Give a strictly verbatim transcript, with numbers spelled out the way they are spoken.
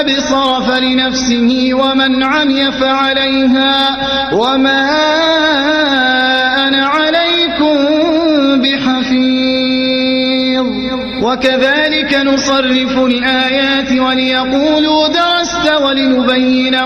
أبصر فلنفسه ومن عمي فعليها وما أنا عليكم بحفيظ وكذلك نصرف الآيات وليقولوا درست ولنبينه